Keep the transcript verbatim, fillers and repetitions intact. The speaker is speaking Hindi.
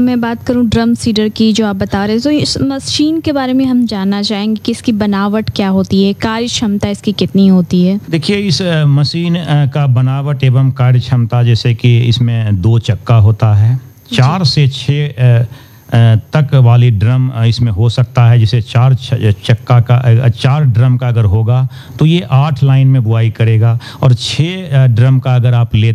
मैं बात करूं ड्रम सीडर की जो आप बता रहे हैं, तो इस मशीन के बारे में हम जानना चाहेंगे कि इसकी बनावट क्या होती है, कार्य क्षमता इसकी कितनी होती है? देखिए इस अ, मशीन अ, का बनावट एवं कार्य क्षमता जैसे कि इसमें दो चक्का होता है, चार से छः अ अ, तक वाली ड्रम अ, इसमें हो सकता है। जैसे चार छ चक्का का अ, चार ड्रम का अगर होगा तो ये आठ लाइन में बुआई करेगा और छः अ, ड्रम का अगर आप ले